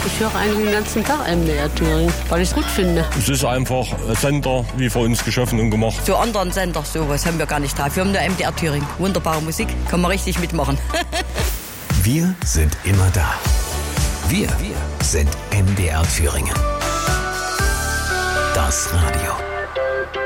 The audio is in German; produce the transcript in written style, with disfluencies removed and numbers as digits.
Ich höre eigentlich den ganzen Tag MDR Thüringen, weil ich es gut finde. Es ist einfach ein Sender, wie für uns geschaffen und gemacht. So anderen Sender, sowas haben wir gar nicht drauf. Wir haben nur MDR Thüringen. Wunderbare Musik, kann man richtig mitmachen. Wir sind immer da. Wir sind MDR Thüringen. Das Radio.